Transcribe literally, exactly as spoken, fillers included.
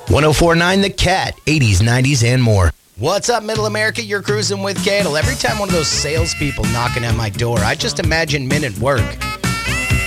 one oh four point nine The Cat, eighties, nineties, and more. What's up, Middle America? You're cruising with Cadle. Every time one of those salespeople knocking at my door, I just imagine men at work.